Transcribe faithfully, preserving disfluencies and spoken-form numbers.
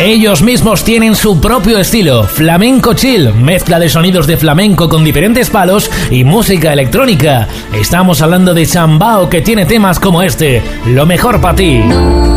Ellos mismos tienen su propio estilo, flamenco chill, mezcla de sonidos de flamenco con diferentes palos y música electrónica. Estamos hablando de Chambao, que tiene temas como este, Lo mejor para ti.